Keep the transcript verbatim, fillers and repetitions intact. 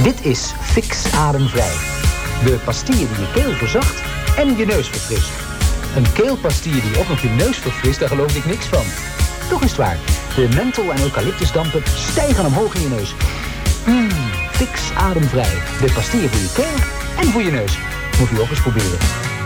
Dit is Fix Ademvrij. De pastille die je keel verzacht en je neus verfrist. Een keelpastille die ook nog je neus verfrist, daar geloof ik niks van. Toch is het waar. De menthol- en eucalyptusdampen stijgen omhoog in je neus. Mmm, Fix Ademvrij. De pastille voor je keel en voor je neus. Moet u ook eens proberen.